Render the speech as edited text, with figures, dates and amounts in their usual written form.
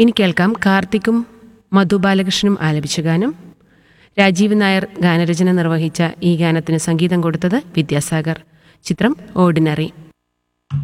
ഇനി കേൾക്കാം കാർത്തിക്കും മധു ബാലകൃഷ്ണനും ആലപിച്ച ഗാനം. രാജീവ് നായർ ഗാനരചന നിർവഹിച്ച ഈ ഗാനത്തിന് സംഗീതം കൊടുത്തത് വിദ്യാസാഗർ. ചിത്രം ഓർഡിനറി.